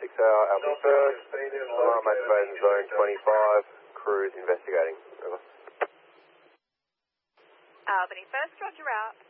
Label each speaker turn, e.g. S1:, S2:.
S1: Tower, Albany First. Alarm activated in zone 25. Crews investigating. Over.
S2: Albany First, roger out.